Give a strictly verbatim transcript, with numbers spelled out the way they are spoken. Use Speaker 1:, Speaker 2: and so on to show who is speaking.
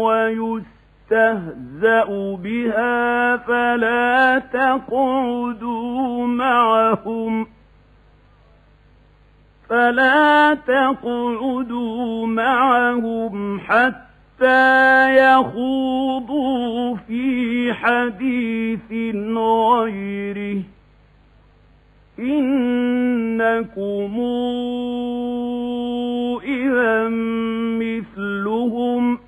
Speaker 1: ويستهزأ بها فلا تقعدوا معهم فلا تقعدوا معهم حتى يخوضوا في حديث غيره إنكم إذا مثلهم